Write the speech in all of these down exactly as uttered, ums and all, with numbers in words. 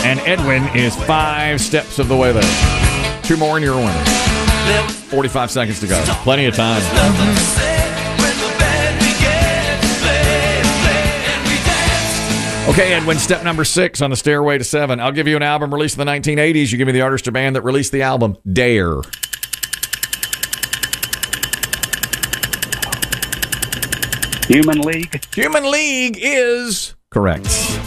And Edwin is five steps of the way there. Two more and you're a winner. forty-five seconds to go. Plenty of time. Okay, Edwin, step number six on the stairway to seven. I'll give you an album released in the nineteen eighties. You give me the artist or band that released the album. Dare. Human League. Human League is correct.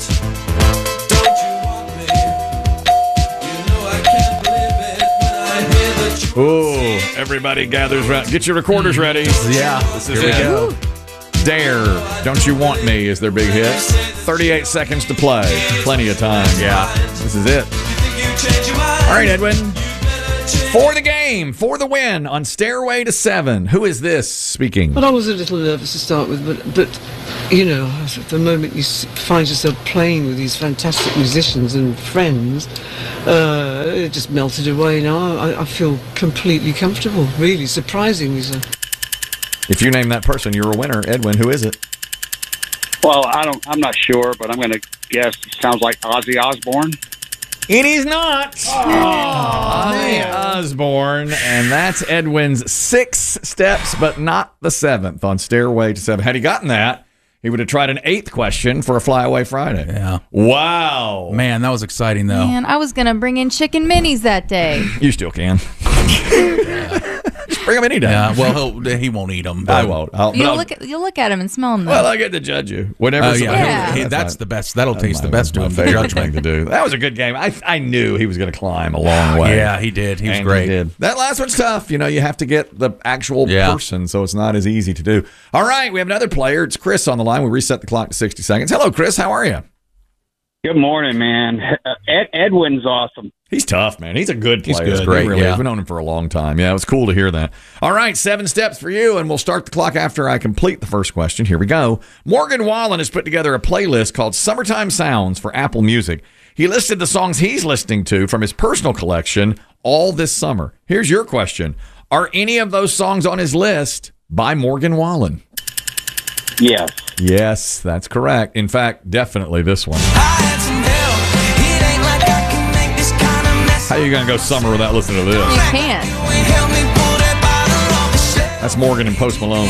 Ooh, everybody gathers around. Get your recorders ready. Yeah, this is Here we it. go. Dare, Don't You Want Me is their big hit. thirty-eight seconds to play. Plenty of time. Yeah. This is it. All right, Edwin. For the game, for the win on Stairway to Seven. Who is this speaking? Well, I was a little nervous to start with, but, but you know, the moment you s- find yourself playing with these fantastic musicians and friends, uh, it just melted away. Now I, I feel completely comfortable, really, surprisingly so. If you name that person, you're a winner. Edwin, who is it? Well, I don't. I'm not sure, but I'm going to guess. It sounds like Ozzy Osbourne. It is not. Ozzy Osbourne, and that's Edwin's six steps, but not the seventh on Stairway to Seven. Had he gotten that, he would have tried an eighth question for a Flyaway Friday. Yeah. Wow. Man, that was exciting, though. Man, I was going to bring in chicken minis that day. You still can. Just bring them any day. Yeah, well, he'll, he won't eat them. I won't. I'll, but You'll I'll- look at you'll look at them and smell them. well, I get to judge you. Whatever. Oh, yeah, somebody- Yeah. Hey, that's fine. the best. That'll taste the My- best to my him, the favorite judgment. thing to do. That was a good game. I I knew he was going to climb a long way. Yeah, he did. He was And great. did. That last one's tough. You know, you have to get the actual Yeah. person, so it's not as easy to do. All right, we have another player. It's Chris on the line. We reset the clock to sixty seconds. Hello, Chris. How are you? Good morning, man. Ed, Edwin's awesome. He's tough, man. He's a good player. He's good. He Great, really yeah. is. We've known him for a long time. Yeah, it was cool to hear that. All right, seven steps for you, and we'll start the clock after I complete the first question. Here we go. Morgan Wallen has put together a playlist called Summertime Sounds for Apple Music. He listed the songs he's listening to from his personal collection all this summer. Here's your question. Are any of those songs on his list by Morgan Wallen? Yes. Yes, that's correct. In fact, definitely this one. How are you going to go summer without listening to this? You can't. That's Morgan and Post Malone.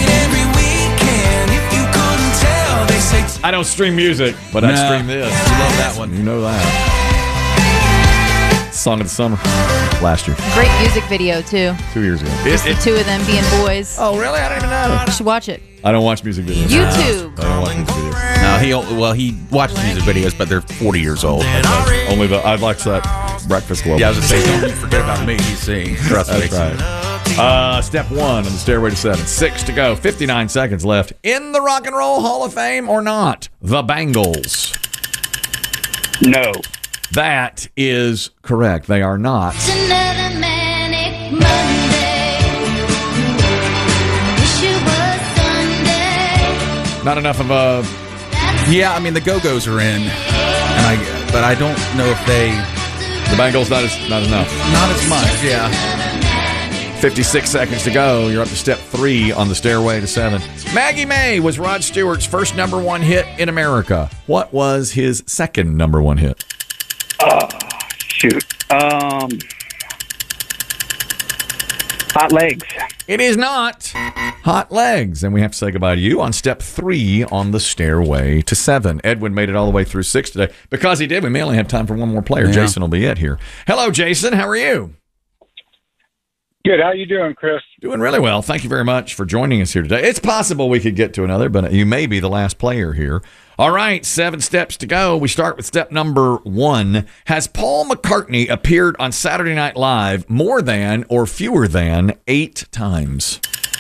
I don't stream music, but I No. stream this. You love that one. You know that. Song of the summer. Last year. Great music video too. Two years ago. Just the two of them being boys. Oh, really? I don't even know. You should watch it. I don't watch music videos. YouTube. I don't watch music videos. No, he well he watches music videos, but they're forty years old. Only the, I'd like that Breakfast Club. Yeah, I was gonna say, don't you forget about me. You see, trust me. That's right. Uh, step one on the Stairway to Seven. Six to go. fifty-nine seconds left. In the Rock and Roll Hall of Fame or not? The Bangles. No. That is correct. They are not. It's another manic Monday. Wish it was Sunday. Not enough of a. Yeah, I mean the Go-Go's are in, and I but I don't know if they The Bangles not as not enough. not as much. Yeah. fifty-six seconds to go. You're up to step three on the Stairway to Seven. Maggie May was Rod Stewart's first number one hit in America. What was his second number one hit? Oh, shoot. Um, Hot Legs. It is not Hot Legs. And we have to say goodbye to you on step three on the Stairway to Seven. Edwin made it all the way through six today. Because he did, we may only have time for one more player. Yeah. Jason will be it here. Hello, Jason. How are you? Good. How you doing, Chris? Doing really well. Thank you very much for joining us here today. It's possible we could get to another, but you may be the last player here. All right, seven steps to go. We start with step number one. Has Paul McCartney appeared on Saturday Night Live more than or fewer than eight times?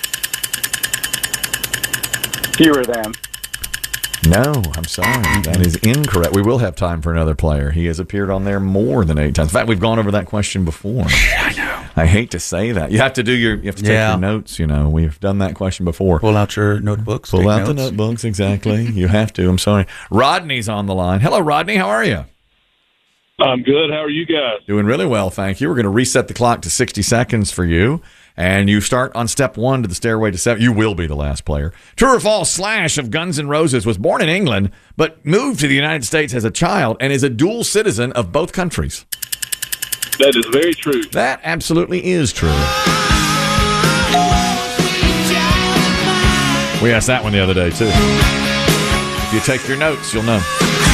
Fewer than. No, I'm sorry. That is incorrect. We will have time for another player. He has appeared on there more than eight times. In fact, we've gone over that question before. I know. I hate to say that. You have to do your. You have to take Yeah. your notes. You know, we've done that question before. Pull out your notebooks. Pull take out the notes. notebooks. Exactly. You have to. I'm sorry. Rodney's on the line. Hello, Rodney. How are you? I'm good. How are you guys? Doing really well, thank you. We're going to reset the clock to sixty seconds for you. And you start on step one to the stairway to seven. You will be the last player. True or false, Slash of Guns N' Roses was born in England, but moved to the United States as a child and is a dual citizen of both countries. That is very true. That absolutely is true. We asked that one the other day, too. If you take your notes, you'll know.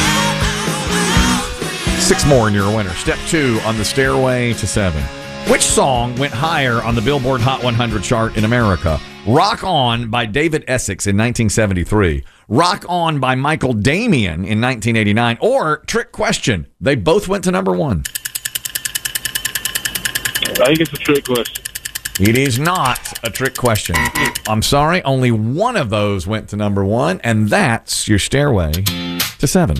Six more and you're a winner. Step two on the stairway to seven. Which song went higher on the Billboard Hot one hundred chart in America? Rock On by David Essex in nineteen seventy-three. Rock On by Michael Damian in nineteen eighty-nine. Or Trick Question. They both went to number one. I think it's a trick question. It is not a trick question. I'm sorry, only one of those went to number one, and that's your stairway to seven.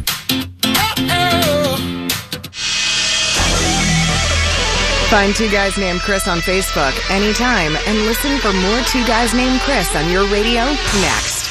Find Two Guys Named Chris on Facebook anytime and listen for more Two Guys Named Chris on your radio next.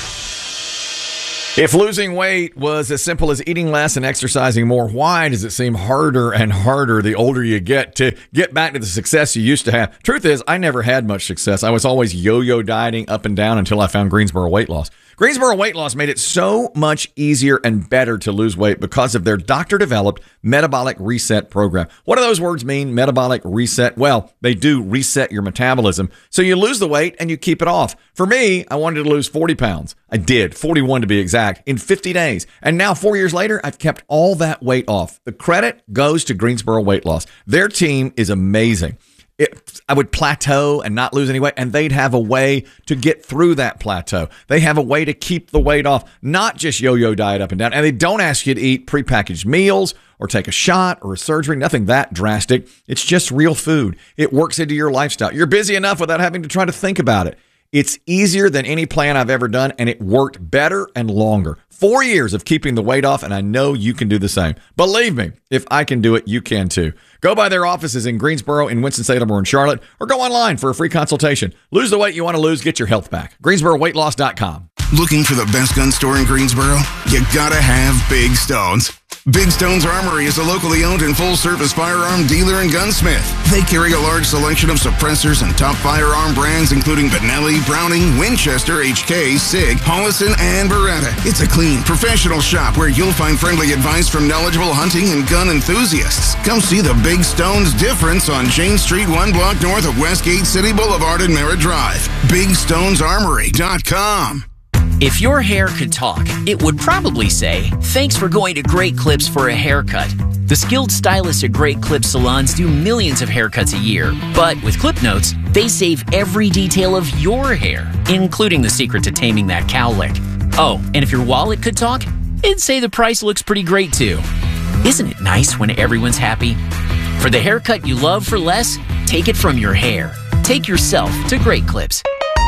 If losing weight was as simple as eating less and exercising more, why does it seem harder and harder the older you get to get back to the success you used to have? Truth is, I never had much success. I was always yo-yo dieting up and down until I found Greensboro Weight Loss. Greensboro Weight Loss made it so much easier and better to lose weight because of their doctor-developed metabolic reset program. What do those words mean, metabolic reset? Well, they do reset your metabolism, so you lose the weight and you keep it off. For me, I wanted to lose forty pounds. I did, forty-one to be exact, in fifty days. And now, four years later, I've kept all that weight off. The credit goes to Greensboro Weight Loss. Their team is amazing. It, I would plateau and not lose any weight, and they'd have a way to get through that plateau. They have a way to keep the weight off, not just yo-yo diet up and down. And they don't ask you to eat prepackaged meals or take a shot or a surgery, nothing that drastic. It's just real food. It works into your lifestyle. You're busy enough without having to try to think about it. It's easier than any plan I've ever done, and it worked better and longer. Four years of keeping the weight off, and I know you can do the same. Believe me, if I can do it, you can too. Go by their offices in Greensboro, in Winston-Salem, or in Charlotte, or go online for a free consultation. Lose the weight you want to lose, get your health back. Greensboro Weight Loss dot com. Looking for the best gun store in Greensboro? You gotta have Big Stones. Big Stones Armory is a locally owned and full-service firearm dealer and gunsmith. They carry a large selection of suppressors and top firearm brands, including Benelli, Browning, Winchester, H K, SIG, Hollison, and Beretta. It's a clean, professional shop where you'll find friendly advice from knowledgeable hunting and gun enthusiasts. Come see the Big Stones difference on Jane Street, one block north of Westgate City Boulevard and Merritt Drive. Big Stones Armory dot com. If your hair could talk, it would probably say, "Thanks for going to Great Clips for a haircut." The skilled stylists at Great Clips salons do millions of haircuts a year. But with Clip Notes, they save every detail of your hair, including the secret to taming that cowlick. Oh, and if your wallet could talk, it'd say the price looks pretty great too. Isn't it nice when everyone's happy? For the haircut you love for less, take it from your hair. Take yourself to Great Clips.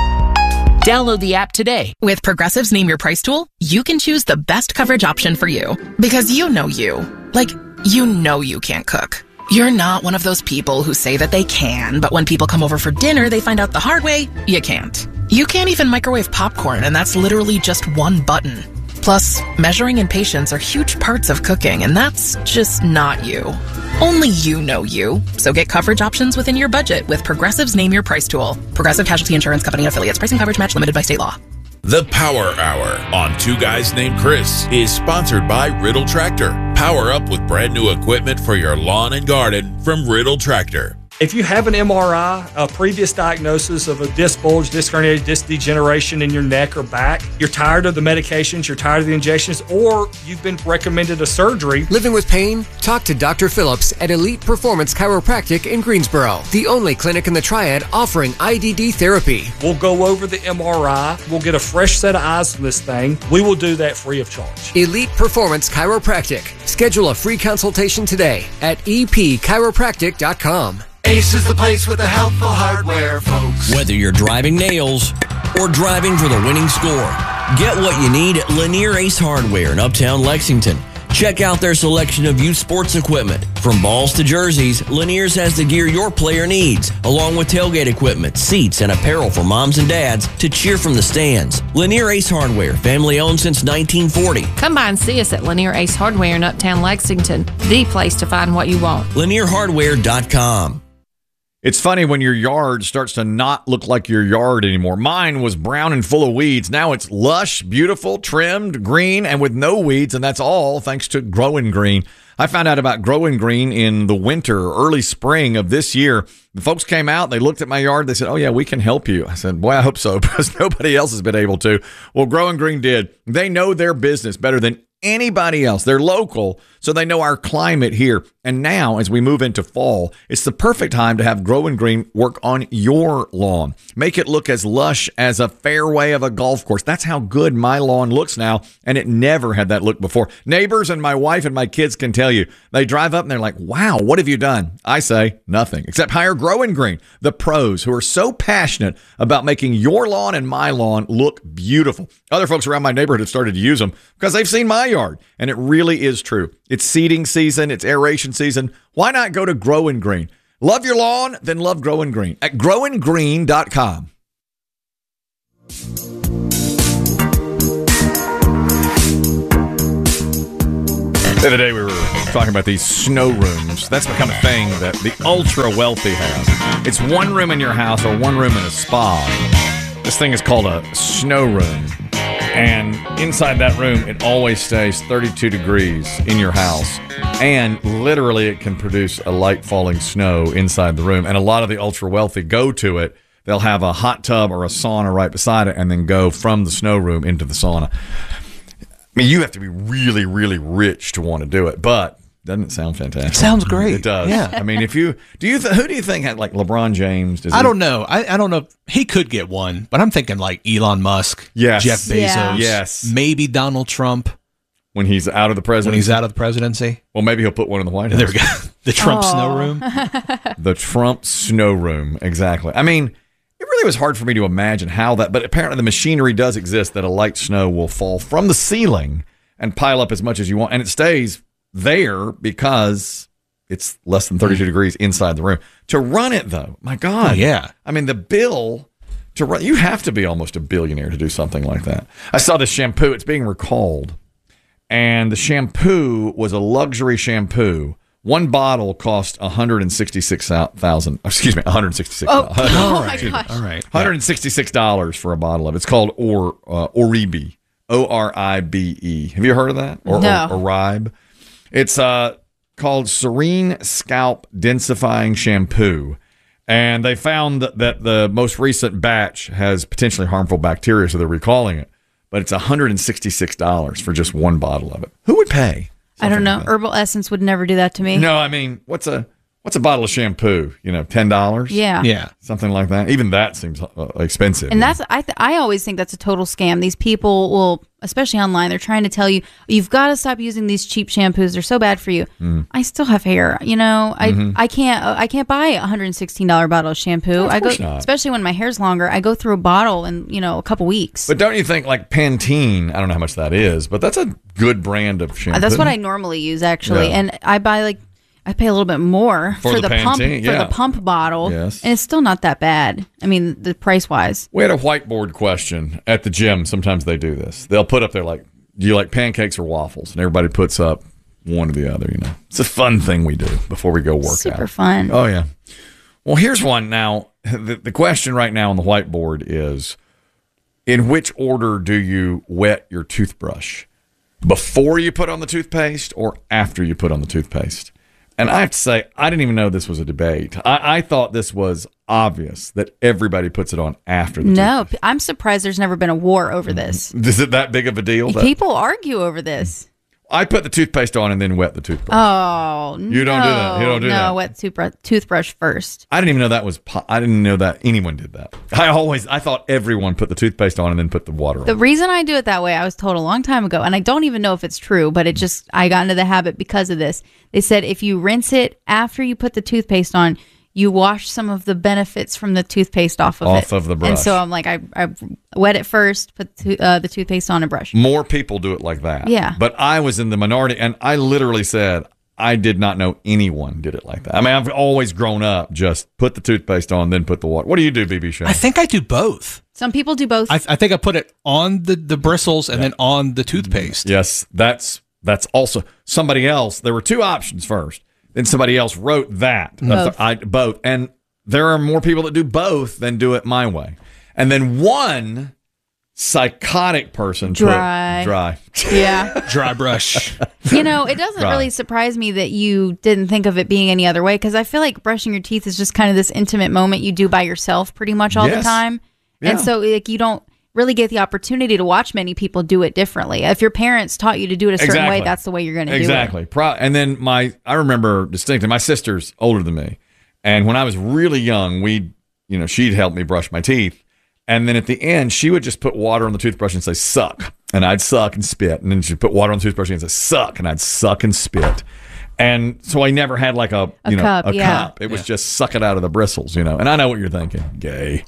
Download the app today. With Progressive's Name Your Price tool, you can choose the best coverage option for you. Because you know you. Like, you know you can't cook. You're not one of those people who say that they can, but when people come over for dinner, they find out the hard way, you can't. You can't even microwave popcorn, and that's literally just one button. Plus, measuring and patience are huge parts of cooking, and that's just not you. Only you know you. So get coverage options within your budget with Progressive's Name Your Price tool. Progressive Casualty Insurance Company and affiliates. Price and coverage match limited by state law. The Power Hour on Two Guys Named Chris is sponsored by Riddle Tractor. Power up with brand new equipment for your lawn and garden from Riddle Tractor. If you have an M R I, a previous diagnosis of a disc bulge, disc herniated disc degeneration in your neck or back, you're tired of the medications, you're tired of the injections, or you've been recommended a surgery. Living with pain? Talk to Doctor Phillips at Elite Performance Chiropractic in Greensboro, the only clinic in the Triad offering I D D therapy. We'll go over the M R I. We'll get a fresh set of eyes on this thing. We will do that free of charge. Elite Performance Chiropractic. Schedule a free consultation today at e p chiropractic dot com. Ace is the place with the helpful hardware, folks. Whether you're driving nails or driving for the winning score, get what you need at Lanier Ace Hardware in Uptown Lexington. Check out their selection of youth sports equipment. From balls to jerseys, Lanier's has the gear your player needs, along with tailgate equipment, seats, and apparel for moms and dads to cheer from the stands. Lanier Ace Hardware, family owned since nineteen forty. Come by and see us at Lanier Ace Hardware in Uptown Lexington, the place to find what you want. Lanier Hardware dot com. It's funny when your yard starts to not look like your yard anymore. Mine was brown and full of weeds. Now it's lush, beautiful, trimmed, green, and with no weeds, and that's all thanks to Growing Green. I found out about Growing Green in the winter, early spring of this year. The folks came out, they looked at my yard, they said, oh yeah, we can help you. I said, boy, I hope so, because nobody else has been able to. Well, Growing Green did. They know their business better than anybody else. They're local, so they know our climate here. And now, as we move into fall, it's the perfect time to have Growing Green work on your lawn. Make it look as lush as a fairway of a golf course. That's how good my lawn looks now, and it never had that look before. Neighbors and my wife and my kids can tell you. They drive up and they're like, wow, what have you done? I say, nothing, except hire Growing Green, the pros who are so passionate about making your lawn and my lawn look beautiful. Other folks around my neighborhood have started to use them because they've seen my yard, and it really is true. It's seeding season. It's aeration season. Why not go to Growing Green? Love your lawn, then love Growing Green at growing green dot com. The other day we were talking about these snow rooms. That's become a thing that the ultra wealthy have. It's one room in your house or one room in a spa. This thing is called a snow room. And inside that room, it always stays thirty-two degrees in your house. And literally, it can produce a light falling snow inside the room. And a lot of the ultra wealthy go to it. They'll have a hot tub or a sauna right beside it and then go from the snow room into the sauna. I mean, you have to be really, really rich to want to do it. But doesn't it sound fantastic? It sounds great. It does. Yeah. I mean, if you do you th- who do you think had like LeBron James? Does I he- don't know. I, I don't know. He could get one, but I'm thinking like Elon Musk, Yes. Jeff Bezos, Yeah. Yes. maybe Donald Trump when he's out of the presidency. when he's out of the presidency. Well, maybe he'll put one in the White House. There we go. The Trump snow room. The Trump snow room. Exactly. I mean, it really was hard for me to imagine how that, but apparently the machinery does exist that a light snow will fall from the ceiling and pile up as much as you want. And it stays there because it's less than thirty-two degrees inside the room. To run it, though, my God. Oh, yeah. I mean, the bill to run, you have to be almost a billionaire to do something like that. I saw this shampoo. It's being recalled. And the shampoo was a luxury shampoo. One bottle cost one hundred sixty-six thousand dollars. Excuse me, one hundred sixty-six dollars. Oh, All my right. gosh. All right. one hundred sixty-six dollars for a bottle of it. It's called or uh, Oribe. O R I B E. Have you heard of that? Or, No. or Oribe. It's uh, called Serene Scalp Densifying Shampoo. And they found that the most recent batch has potentially harmful bacteria, so they're recalling it. But it's one hundred sixty-six dollars for just one bottle of it. Who would pay? I don't know. Herbal Essence would never do that to me. No, I mean, what's a what's a bottle of shampoo? You know, ten dollars? Yeah. Yeah. Something like that. Even that seems uh, expensive. And that's I th- I always think that's a total scam. These people will, especially online, they're trying to tell you you've got to stop using these cheap shampoos. They're so bad for you. Mm. I still have hair. You know, I Mhm. I can't uh, I can't buy a one hundred sixteen dollars bottle of shampoo. Of I go course not. especially when my hair's longer. I go through a bottle in you know a couple weeks. But don't you think like Pantene, I don't know how much that is, but that's a good brand of shampoo. Uh, That's what I normally use actually, Yeah. and I buy like I pay a little bit more For for, the the, pump Pantene, for yeah. the pump bottle, Yes. and it's still not that bad. I mean, the price wise. We had a whiteboard question at the gym. Sometimes they do this. They'll put up there like, do you like pancakes or waffles? And everybody puts up one or the other, you know. It's a fun thing we do before we go work out. Super fun. Oh, yeah. Well, here's one now. The, the question right now on the whiteboard is, in which order do you wet your toothbrush? Before you put on the toothpaste or after you put on the toothpaste? And I have to say, I didn't even know this was a debate. I, I thought this was obvious that everybody puts it on after the No, p- I'm surprised there's never been a war over this. toothpaste. Is it that big of a deal? That- People argue over this. I put the toothpaste on and then wet the toothbrush. Oh, You don't do that. You don't do no, that. No, wet toothbrush, toothbrush first. I didn't even know that was. Po- I didn't know that anyone did that. I always, I thought everyone put the toothpaste on and then put the water on. The reason I do it that way, I was told a long time ago, and I don't even know if it's true, but it just, I got into the habit because of this. They said if you rinse it after you put the toothpaste on, you wash some of the benefits from the toothpaste off of Off it. of the brush. And so I'm like, I, I wet it first, put the, uh, the toothpaste on and brush. More people do it like that. Yeah. But I was in the minority, and I literally said I did not know anyone did it like that. I mean, I've always grown up just put the toothpaste on, then put the water. What do you do, B B Show? I think I do both. Some people do both. I, I think I put it on the, the bristles and then on the toothpaste. Yes, that's that's also somebody else. There were two options first. Then somebody else wrote that. Both. I, both. And there are more people that do both than do it my way. And then one psychotic person Dry. put dry. Yeah. Dry brush. You know, it doesn't Dry. really surprise me that you didn't think of it being any other way, because I feel like brushing your teeth is just kind of this intimate moment you do by yourself pretty much all Yes. the time. Yeah. And so like you don't really get the opportunity to watch many people do it differently. If your parents taught you to do it a certain Exactly. way, that's the way you're going to Exactly. Pro- and then my, I remember distinctly, my sister's older than me. And when I was really young, we, you know, she'd help me brush my teeth. And then at the end, she would just put water on the toothbrush and say, suck. And I'd suck and spit. And then she'd put water on the toothbrush and say, suck. And I'd suck and spit. And so I never had like a, A you know, cup, a yeah. cup. It was just suck it out of the bristles, you know. And I know what you're thinking. Gay.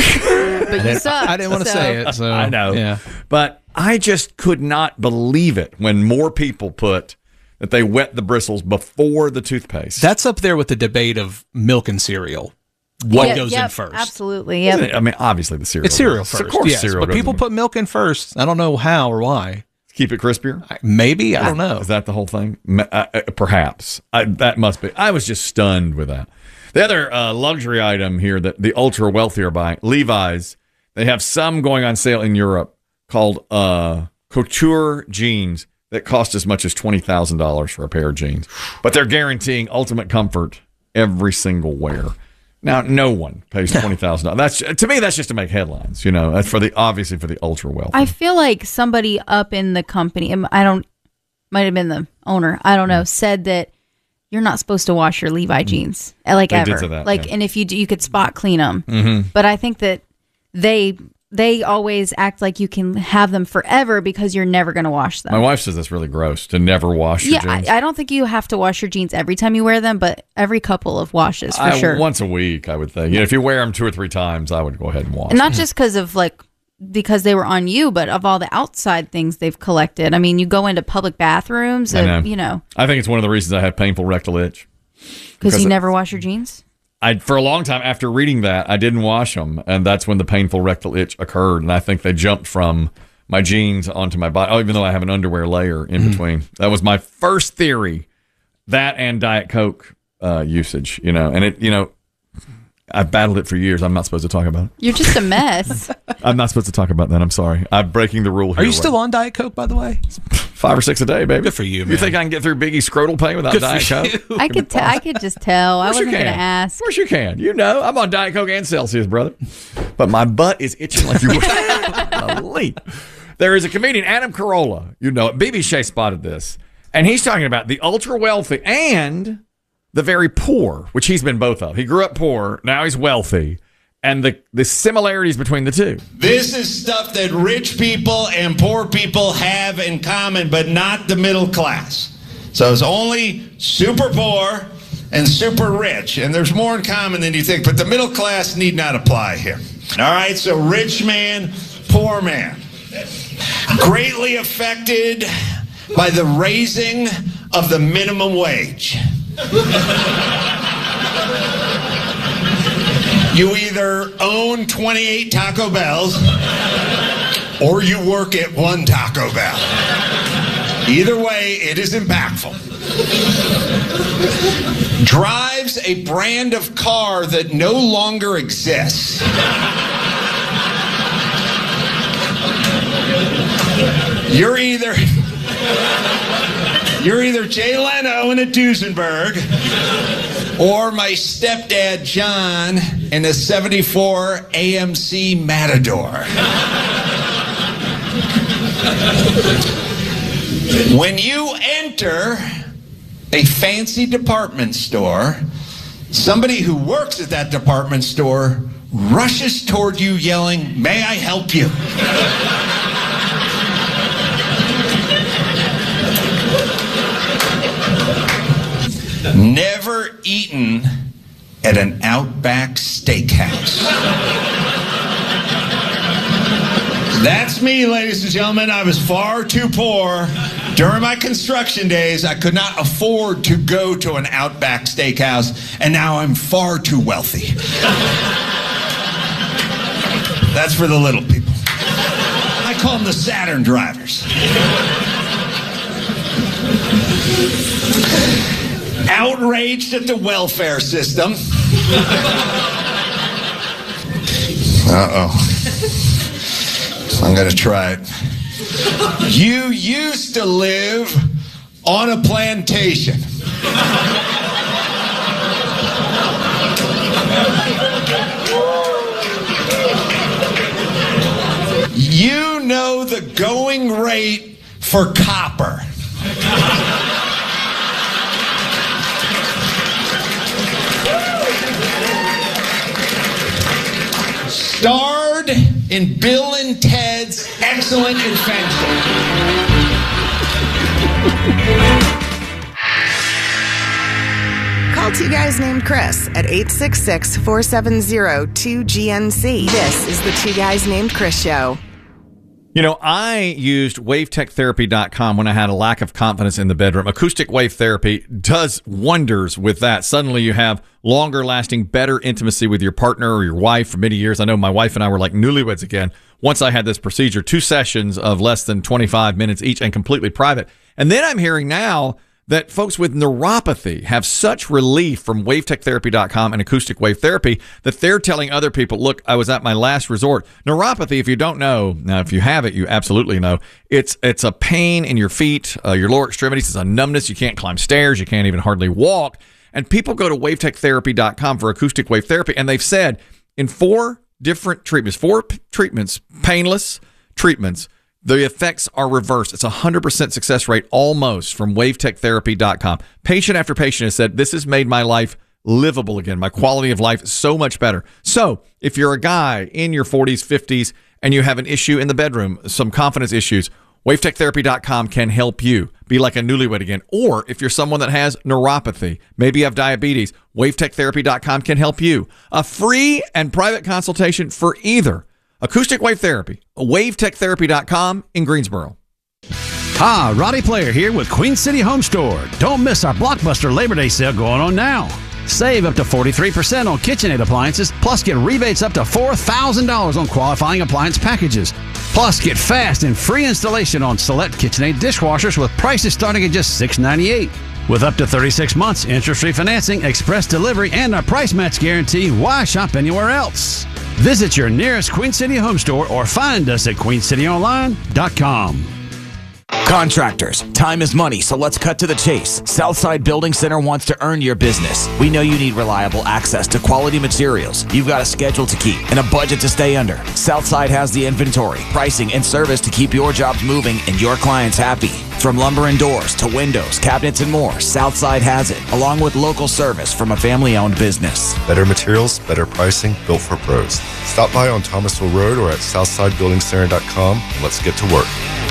it. But you suck. I didn't want to so- say it. So I know. Yeah. But I just could not believe it when more people put that they wet the bristles before the toothpaste. That's up there with the debate of milk and cereal. What Yeah, goes yep, in first? Absolutely. Yep. I mean, obviously the cereal. It's cereal goes- first. Of course, yes, cereal. but goes people in. put milk in first. I don't know how or why. Keep it crispier. Maybe I don't know. Is that the whole thing? Ma- uh, uh, perhaps I, that must be. I was just stunned with that. The other uh, luxury item here that the ultra wealthy are buying, Levi's. They have some going on sale in Europe called uh, couture jeans that cost as much as twenty thousand dollars for a pair of jeans, but they're guaranteeing ultimate comfort every single wear. Now, no one pays twenty thousand dollars. That's to me. That's just to make headlines. You know, that's for the obviously for the ultra wealthy. I feel like somebody up in the company, I don't, might have been the owner, I don't know, said that you're not supposed to wash your Levi jeans, like They ever. did say that, like, yeah. and if you do, you could spot clean them. Mhm. But I think that they they always act like you can have them forever because you're never going to wash them. My wife says that's really gross to never wash your yeah, jeans. I, I don't think you have to wash your jeans every time you wear them, but every couple of washes for I- sure. Once a week, I would think. You know, if you wear them two or three times, I would go ahead and wash. And not them. just because of like because they were on you, but of all the outside things they've collected. I mean, you go into public bathrooms, I and know. you know, I think it's one of the reasons I have painful rectal itch. because you it- never wash your jeans. I for a long time after reading that, I didn't wash them, and that's when the painful rectal itch occurred. And I think they jumped from my jeans onto my body. Oh, even though I have an underwear layer in Mm-hmm. between, that was my first theory. That and Diet Coke uh, usage, you know, and it, you know, I've battled it for years. I'm not supposed to talk about it. You're just a mess. I'm not supposed to talk about that. I'm sorry. I'm breaking the rule here. Are you still on Diet Coke, by the way? Five or six a day, baby. Good for you, man. You think I can get through Biggie's scrotal pain without Good Diet for Coke? you. I could, t- I could just tell. I Of course you wasn't going to can. ask. Of course you can. You know, I'm on Diet Coke and Celsius, brother. But my butt is itching like you would believe. There is a comedian, Adam Carolla. You know it. B B Shea spotted this. And he's talking about the ultra wealthy and the very poor, which he's been both of. He grew up poor. Now he's wealthy. And the, the similarities between the two. This is stuff that rich people and poor people have in common, but not the middle class. So it's only super poor and super rich, and there's more in common than you think, but the middle class need not apply here. All right, so rich man, poor man. Greatly affected by the raising of the minimum wage. You either own twenty-eight Taco Bells or you work at one Taco Bell. Either way, it is impactful. Drives a brand of car that no longer exists. You're either you're either Jay Leno in a Duesenberg or my stepdad John in a seventy-four A M C Matador. When you enter a fancy department store, somebody who works at that department store rushes toward you yelling, "May I help you?" Never eaten at an Outback Steakhouse. That's me, ladies and gentlemen. I was far too poor. During my construction days, I could not afford to go to an Outback Steakhouse, and now I'm far too wealthy. That's for the little people. I call them the Saturn drivers. Outraged at the welfare system, Uh-oh. I'm going to try it. You used to live on a plantation. You know the going rate for copper. Starred in Bill and Ted's Excellent Adventure. Call two guys named Chris at eight six six, four seven zero, two G N C. This is the Two Guys Named Chris Show. You know, I used wave tech therapy dot com when I had a lack of confidence in the bedroom. Acoustic wave therapy does wonders with that. Suddenly you have longer lasting, better intimacy with your partner or your wife for many years. I know my wife and I were like newlyweds again. Once I had this procedure, two sessions of less than twenty-five minutes each and completely private. And then I'm hearing now that folks with neuropathy have such relief from wave tech therapy dot com and acoustic wave therapy that they're telling other people, look, I was at my last resort. Neuropathy, if you don't know, now if you have it, you absolutely know, it's it's a pain in your feet, uh, your lower extremities. It's a numbness. You can't climb stairs. You can't even hardly walk. And people go to wave tech therapy dot com for acoustic wave therapy, and they've said in four different treatments, four p- treatments, painless treatments, the effects are reversed. It's a one hundred percent success rate almost from wave tech therapy dot com. Patient after patient has said, this has made my life livable again. My quality of life is so much better. So if you're a guy in your forties, fifties, and you have an issue in the bedroom, some confidence issues, wave tech therapy dot com can help you be like a newlywed again. Or if you're someone that has neuropathy, maybe you have diabetes, wave tech therapy dot com can help you. A free and private consultation for either. Acoustic Wave Therapy, wave tech therapy dot com in Greensboro. Hi, Roddy Player here with Queen City Home Store. Don't miss our blockbuster Labor Day sale going on now. Save up to forty-three percent on KitchenAid appliances, plus get rebates up to four thousand dollars on qualifying appliance packages. Plus, get fast and free installation on select KitchenAid dishwashers with prices starting at just six ninety-eight. With up to thirty-six months, interest-free financing, express delivery, and a price match guarantee, why shop anywhere else? Visit your nearest Queen City Home Store or find us at queen city online dot com. Contractors, time is money, so let's cut to the chase. Southside Building Center wants to earn your business. We know you need reliable access to quality materials. You've got a schedule to keep and a budget to stay under. Southside has the inventory, pricing, and service to keep your jobs moving and your clients happy. From lumber and doors to windows, cabinets, and more, Southside has it, along with local service from a family-owned business. Better materials, better pricing, built for pros. Stop by on Thomasville Road or at southside building center dot com and let's get to work.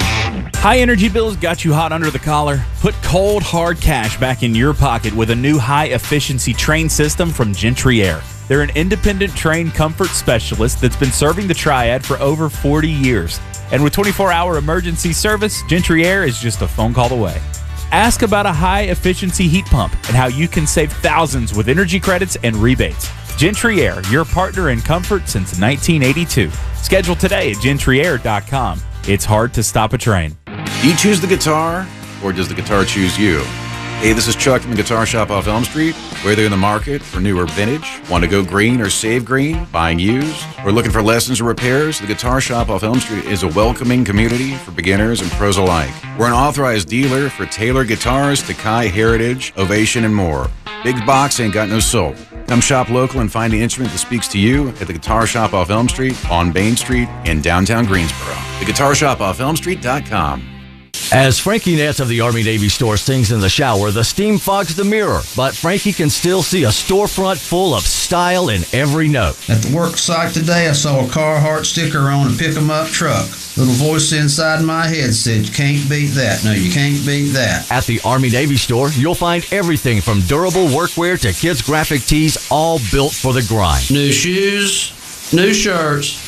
High energy bills got you hot under the collar? Put cold, hard cash back in your pocket with a new high-efficiency train system from Gentry Air. They're an independent train comfort specialist that's been serving the Triad for over forty years. And with twenty-four hour emergency service, Gentry Air is just a phone call away. Ask about a high-efficiency heat pump and how you can save thousands with energy credits and rebates. Gentry Air, your partner in comfort since nineteen eighty-two. Schedule today at gentry air dot com. It's hard to stop a train. Do you choose the guitar, or does the guitar choose you? Hey, this is Chuck from the Guitar Shop off Elm Street. Whether you're in the market for new or vintage, want to go green or save green, buying used, or looking for lessons or repairs, the Guitar Shop off Elm Street is a welcoming community for beginners and pros alike. We're an authorized dealer for Taylor guitars, Takai, Heritage, Ovation, and more. Big box ain't got no soul. Come shop local and find the instrument that speaks to you at the Guitar Shop off Elm Street, on Main Street, in downtown Greensboro. The Guitar Shop off Elm Street dot com. As Frankie Ness of the Army-Navy store sings in the shower, the steam fogs the mirror, but Frankie can still see a storefront full of style in every note. At the work site today, I saw a Carhartt sticker on a pick-em-up truck. Little voice inside my head said, you can't beat that. No, you can't beat that. At the Army-Navy store, you'll find everything from durable workwear to kids' graphic tees, all built for the grind. New shoes, new shirts,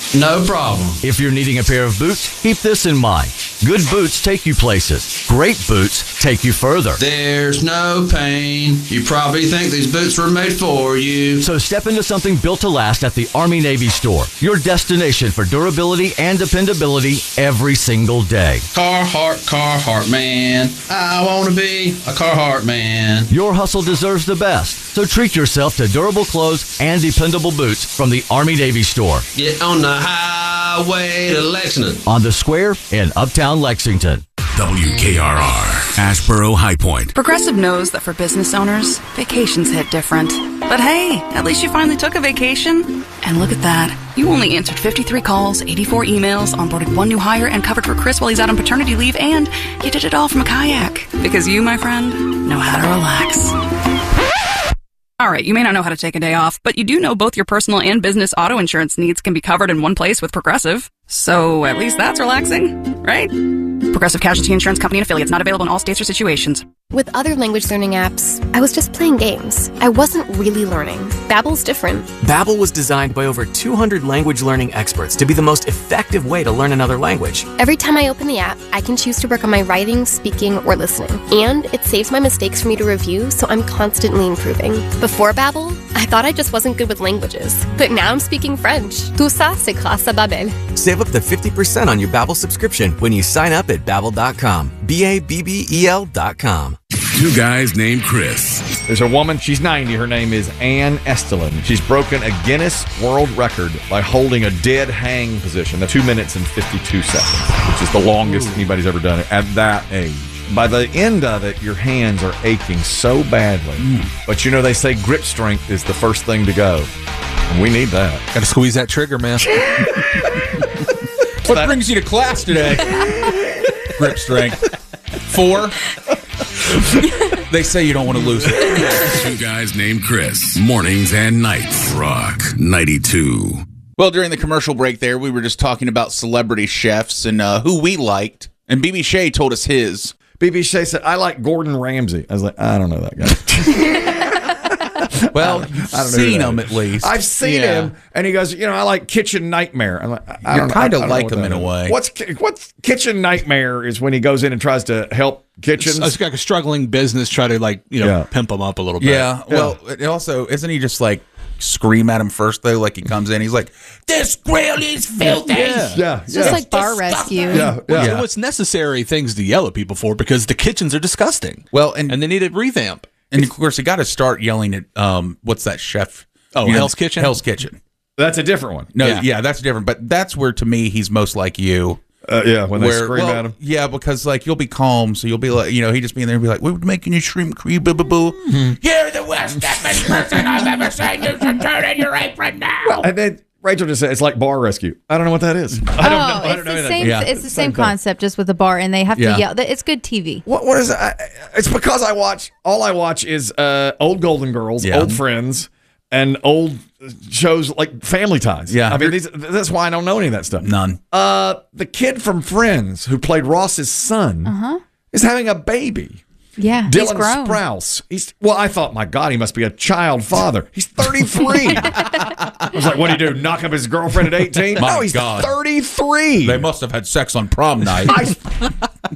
No problem. If you're needing a pair of boots, keep this in mind. Good boots take you places. Great boots take you further. There's no pain. You probably think these boots were made for you. So step into something built to last at the Army-Navy store. Your destination for durability and dependability every single day. Carhartt, Carhartt, man. I want to be a Carhartt man. Your hustle deserves the best. So treat yourself to durable clothes and dependable boots from the Army-Navy store. Get on the highway to Lexington. On the square in Uptown Lexington. W K R R, Asheboro High Point. Progressive knows that for business owners, vacations hit different. But hey, at least you finally took a vacation. And look at that. You only answered fifty-three calls, eighty-four emails, onboarded one new hire, and covered for Chris while he's out on paternity leave, and you did it all from a kayak. Because you, my friend, know how to relax. All right, you may not know how to take a day off, but you do know both your personal and business auto insurance needs can be covered in one place with Progressive. So at least that's relaxing, right? Progressive Casualty Insurance Company and Affiliates, not available in all states or situations. With other language learning apps, I was just playing games. I wasn't really learning. Babbel's different. Babbel was designed by over two hundred language learning experts to be the most effective way to learn another language. Every time I open the app, I can choose to work on my writing, speaking, or listening. And it saves my mistakes for me to review, so I'm constantly improving. Before Babbel, I thought I just wasn't good with languages. But now I'm speaking French. Tout ça, c'est grâce à Babbel. Save up to fifty percent on your Babbel subscription when you sign up at babbel dot com. B A B B E L dot com. Two guys named Chris. There's a woman, she's ninety. Her name is Ann Estelin. She's broken a Guinness World Record by holding a dead hang position, two minutes and fifty-two seconds, which is the longest Ooh. anybody's ever done it at that age. By the end of it, your hands are aching so badly. Mm. But you know, they say grip strength is the first thing to go. And we need that. Got to squeeze that trigger, man. What that? brings you to class today? Grip strength. Four. They say you don't want to lose it. Two guys named Chris. Mornings and nights. Rock ninety-two. Well, during the commercial break there, we were just talking about celebrity chefs and uh, who we liked. And B B Shea told us his. B B Shea said, I like Gordon Ramsay. I was like, I don't know that guy. Well, you've seen him at least. I've seen yeah. him, and he goes, you know, I like Kitchen Nightmare. I'm like, I you don't kind of I, like I him in a way. What's what's Kitchen Nightmare is when he goes in and tries to help kitchens. It's, it's like a struggling business, try to like you know yeah. pimp him up a little bit. Yeah. yeah. Well, it also isn't he just like scream at him first though? Like he comes in, he's like, "This grill is filthy." Yeah, yeah. It's just yeah. like bar rescue. Yeah, yeah. Well, yeah. It's necessary things to yell at people for because the kitchens are disgusting. Well, and and they need a revamp. And of course, you got to start yelling at um, what's that chef? Oh, you Hell's know, Kitchen. Hell's Kitchen. That's a different one. No, yeah, yeah that's different. But that's where, to me, he's most like you. Uh, yeah, when where, they scream well, at him. Yeah, because like you'll be calm, so you'll be like, you know, he just be in there and be like, "We're making you shrimp cream, boo boo boo." Mm-hmm. You're the worst person I've ever seen. You should turn in your apron now. Well, and then Rachel just said it's like bar rescue. I don't know what that is. I don't oh, know. I don't it's know the same. Yeah. It's the same, same concept, just with the bar, and they have yeah. to yell. It's good T V. What? What is it? I, it's because I watch. All I watch is uh, old Golden Girls, yeah. old Friends, and old shows like Family Ties. Yeah, I mean, these, that's why I don't know any of that stuff. None. Uh, the kid from Friends who played Ross's son uh-huh. is having a baby. Yeah, Dylan he's grown. Sprouse. He's well. I thought, my God, he must be a child father. He's thirty-three. I was like, what do you do? Knock up his girlfriend at eighteen? My no, he's God. thirty-three. They must have had sex on prom night. I,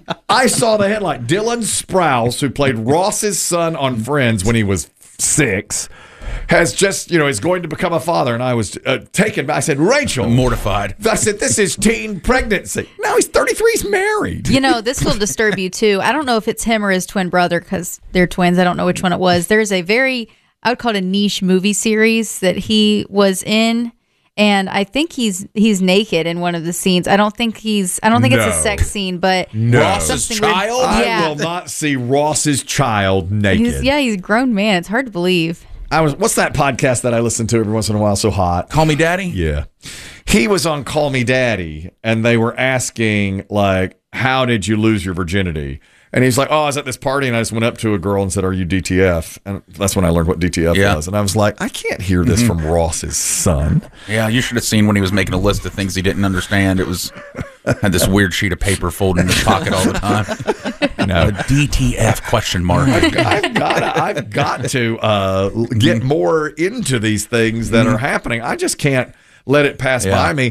I saw the headline: Dylan Sprouse, who played Ross's son on Friends when he was six, has just, you know, is going to become a father. And I was uh, taken back. I said, Rachel. Mortified. I said, this is teen pregnancy. No, he's thirty-three. He's married. You know, this will disturb you too. I don't know if it's him or his twin brother because they're twins. I don't know which one it was. There's a very, I would call it a niche movie series that he was in. And I think he's he's naked in one of the scenes. I don't think he's, I don't think no. it's a sex scene, but. No. Ross's child? Weird. I yeah. will not see Ross's child naked. He's, yeah, he's a grown man. It's hard to believe. I was. What's that podcast that I listen to every once in a while? So Hot. Call Me Daddy? Yeah. He was on Call Me Daddy, and they were asking, like, how did you lose your virginity? And he's like, oh, I was at this party, and I just went up to a girl and said, are you D T F? And that's when I learned what D T F yeah. was. And I was like, I can't hear this mm-hmm. from Ross's son. Yeah, you should have seen when he was making a list of things he didn't understand. It was had this weird sheet of paper folded in his pocket all the time. No, a D T F question mark. I've, I've got to, I've got to uh, get more into these things that are happening. I just can't let it pass yeah. by me.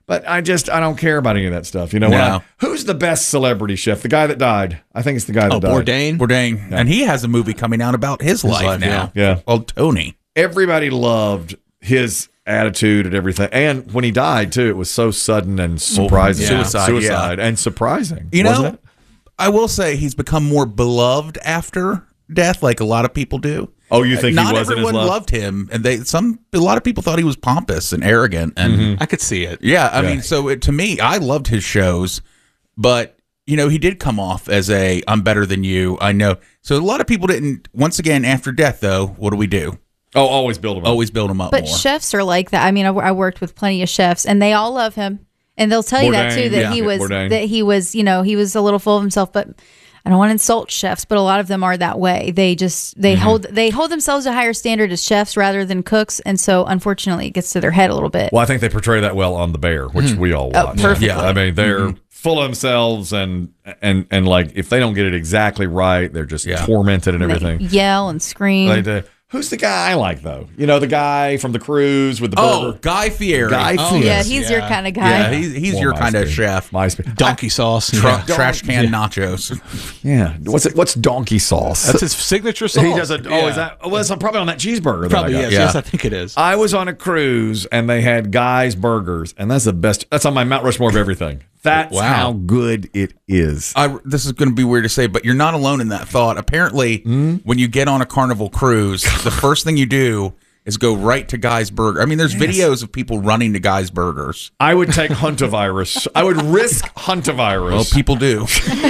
But I just, I don't care about any of that stuff. You know, when No. I, who's the best celebrity chef? The guy that died. I think it's the guy that Oh, died. Bourdain. Bourdain. And he has a movie coming out about his, His life, life, now. yeah. Yeah. Called Tony. Everybody loved his attitude and everything. And when he died, too, it was so sudden and surprising. Yeah. Suicide, Suicide yeah. and surprising. You wasn't know, it? I will say he's become more beloved after death, like a lot of people do. Oh, you think he Not wasn't as everyone loved? loved him, and they some a lot of people thought he was pompous and arrogant, and Mm-hmm. I could see it. yeah, I Yeah. mean, so it, to me, I loved his shows, but you know, he did come off as a "I'm better than you." I know, so a lot of people didn't. Once again, after death, though, what do we do? Oh, always build him up. Always build him up But more. chefs are like that. I mean, I, I worked with plenty of chefs, and they all love him, and they'll tell you that Bourdain, too. That yeah. he was Bourdain. that he was, you know, he was a little full of himself. But I don't want to insult chefs, but a lot of them are that way. They just they Mm-hmm. hold they hold themselves to a higher standard as chefs rather than cooks, and so unfortunately, it gets to their head a little bit. Well, I think they portray that well on The Bear, which we all Oh, watch. perfectly. Yeah, I mean, they're full of themselves, and and and like if they don't get it exactly right, they're just tormented and And they everything. yell and scream. They do. Who's the guy I like though? You know, the guy from the cruise with the Oh, burger. Guy Fieri. Guy Oh, Fieri. yeah, he's your kind of guy. Yeah, he's, he's Well, your my kind of speed. chef. My speed. Donkey sauce. Tra- yeah. trash can yeah. nachos. Yeah. What's it? What's donkey sauce? That's his signature sauce. He does a. Oh, Yeah. is that? Oh, well, it's probably on that cheeseburger. Probably that I got. yes. Yeah. Yes, I think it is. I was on a cruise and they had Guy's Burgers, and that's the best. That's on my Mount Rushmore of everything. That's Wow. how good it is. I, this is going to be weird to say, but you're not alone in that thought. Apparently, when you get on a Carnival cruise, the first thing you do is go right to Guy's Burger. I mean, there's videos of people running to Guy's Burgers. I would take Huntavirus. I would risk Huntavirus. Well, people do.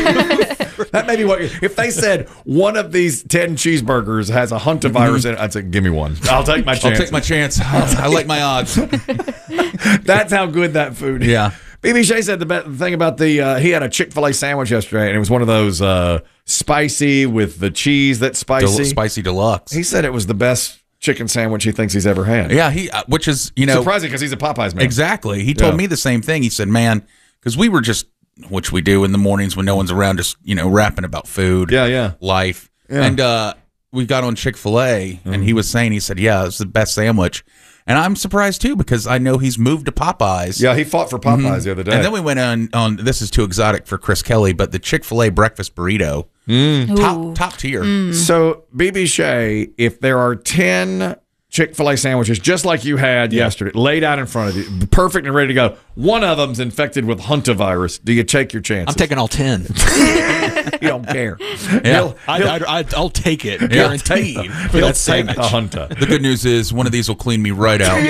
That may be what. If they said one of these ten cheeseburgers has a Huntavirus in it, I'd say, give me one. I'll take my I'll chance. take my chance. I like my odds. That's how good that food is. Yeah. B B Shay said the be- thing about the, uh, he had a Chick-fil-A sandwich yesterday, and it was one of those uh, spicy with the cheese that's spicy. Del- spicy deluxe. He said it was the best chicken sandwich he thinks he's ever had. Yeah, he, uh, which is, you know. Surprising because he's a Popeyes man. Exactly. He told Yeah. me the same thing. He said, man, because we were just, which we do in the mornings when no one's around, just, you know, rapping about food. Yeah, yeah. Life. Yeah. And uh, we got on Chick-fil-A, and he was saying, he said, yeah, it's the best sandwich. And I'm surprised, too, because I know he's moved to Popeyes. Yeah, he fought for Popeyes Mhm. the other day. And then we went on, on, this is too exotic for Chris Kelly, but the Chick-fil-A breakfast burrito. Mm. Top, top tier. So, B B Shay, if there are ten Chick-fil-A sandwiches, just like you had yesterday, laid out in front of you, perfect and ready to go, one of them's infected with Huntavirus, do you take your chances? I'm taking all ten. You don't care. Yeah. He'll- I, he'll- I, I, I'll take it, he'll guaranteed. take the- for he'll that take sandwich. the Hunter. The good news is one of these will clean me right out.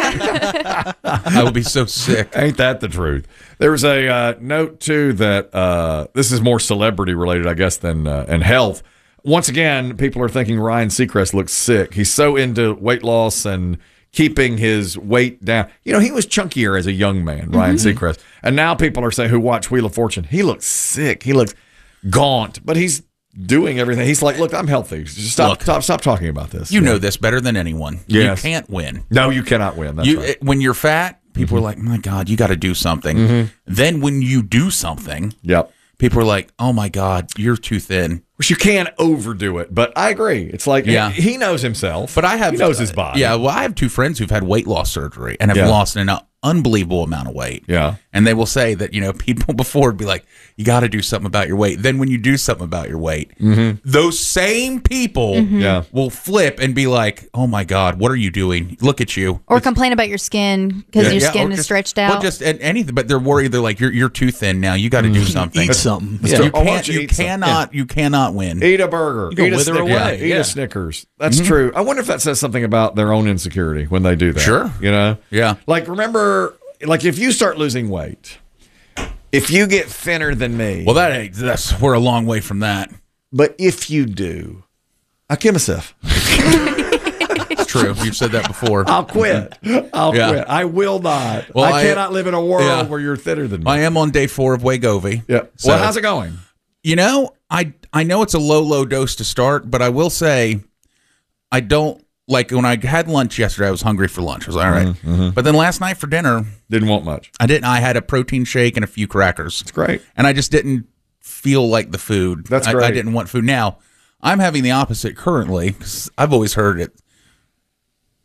I will be so sick. Ain't that the truth? There was a uh, note too that uh, this is more celebrity related, I guess, than uh, and health. Once again, people are thinking Ryan Seacrest looks sick. He's so into weight loss and keeping his weight down. You know, he was chunkier as a young man, Ryan Mm-hmm. Seacrest, and now people are saying who watch Wheel of Fortune, he looks sick. He looks gaunt, but he's doing everything. He's like, look, I'm healthy. Just stop, Look. stop, stop talking about this. You Yeah. know this better than anyone. Yes. You can't win. No, you cannot win. That's You, right. When you're fat, people are like, my God, you got to do something. Mhm. Then when you do something, Yep. people are like, oh my God, you're too thin. Which you can't overdo it, but I agree. It's like Yeah. he knows himself, But I have he knows his body. Yeah, well, I have two friends who've had weight loss surgery and have Yeah. lost an unbelievable amount of weight. Yeah. And they will say that, you know, people before would be like, you got to do something about your weight. Then when you do something about your weight, Mhm. those same people Mhm. Yeah. will flip and be like, oh my God, what are you doing? Look at you. Or complain about your skin because Yeah, your yeah, skin or is just- stretched Well, out. just an- anything, but they're worried. They're like, you're you're too thin now. You got to do something. Eat something. Yeah. Yeah. You I want can't. you to You eat something. cannot. You cannot win. Eat a burger. You go Eat a wither Snickers. away, Eat yeah. a Snickers. That's Mhm. true. I wonder if that says something about their own insecurity when they do that. Sure. You know? Yeah. Like, remember, like if you start losing weight, if you get thinner than me, Well, that ain't. That's we're a long way from that. but if you do, I'll kill myself. It's true. You've said that before. I'll quit. I'll Yeah. quit. I will not. Well, I, I- cannot live in a world Yeah. where you're thinner than me. I am on day four of Wegovy. yeah. So- well, how's it going? You know, I I know it's a low low dose to start, but I will say, I don't like when I had lunch yesterday. I was hungry for lunch. I was like, all right. Mm-hmm. But then last night for dinner, Didn't want much. I didn't. I had a protein shake and a few crackers. It's great. And I just didn't feel like the food. That's I, great. I didn't want food. Now I'm having the opposite currently because I've always heard it.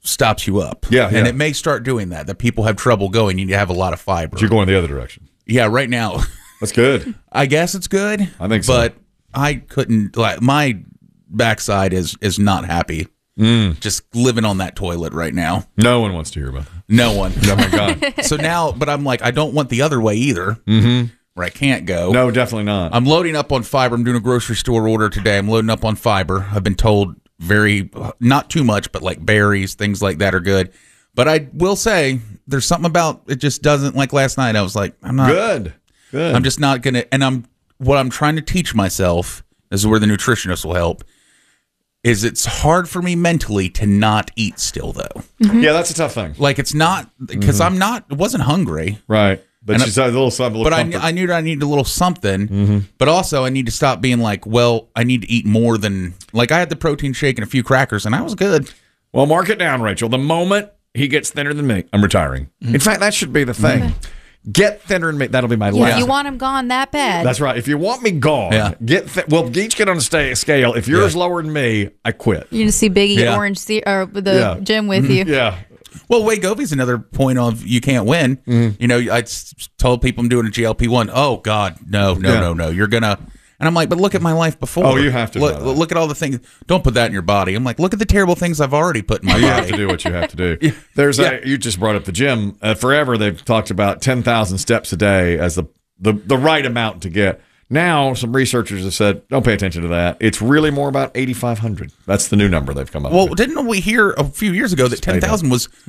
stops you up. Yeah, and yeah. it may start doing that. That people have trouble going. You need to have a lot of fiber. But you're going the other direction. Yeah, right now. That's good. I guess it's good. I think so. But I couldn't. Like my backside is is not happy. Mm. Just living on that toilet right now. No one wants to hear about that. No one. Oh my God. So now, but I'm like, I don't want the other way either. Mm-hmm. Where I can't go. No, definitely not. I'm loading up on fiber. I'm doing a grocery store order today. I'm loading up on fiber. I've been told very, not too much, but like berries, things like that are good. But I will say, there's something about it just doesn't, like last night, I was like, I'm not. Good. Good. I'm just not going to, and I'm, what I'm trying to teach myself, this is where the nutritionist will help, is it's hard for me mentally to not eat still, though. Mm-hmm. Yeah, that's a tough thing. Like it's not, because Mm-hmm. I'm not, I wasn't hungry. Right. But And she's a little something. But I, I knew I needed a little something. Mm-hmm. But also, I need to stop being like, well, I need to eat more than. Like, I had the protein shake and a few crackers, and I was good. Well, mark it down, Rachel. The moment he gets thinner than me, I'm retiring. Mm-hmm. In fact, that should be the thing. Mm-hmm. Get thinner than me. That'll be my Yeah, last. you want him gone that bad. That's right. If you want me gone, Yeah. get th- well. Each get on a sta- scale. If yours Yeah. lower than me, I quit. You're gonna see Biggie Yeah. Orange C- or the Yeah. gym with Mm-hmm. you. Yeah. Well, Wade Govey's another point of you can't win. Mm-hmm. You know, I s- told people I'm doing a G L P one. Oh, God, no, no, Yeah. no, no. You're going to. And I'm like, but look at my life before. Oh, you have to Look, know that. look at all the things. Don't put that in your body. I'm like, look at the terrible things I've already put in my You have body. to do what you have to do. There's Yeah. a, you just brought up the gym. Uh, forever they've talked about ten thousand steps a day as the, the the right amount to get. Now some researchers have said don't pay attention to that. It's really more about eighty-five hundred. That's the new number they've come up Well, with. didn't we hear a few years ago that ten thousand was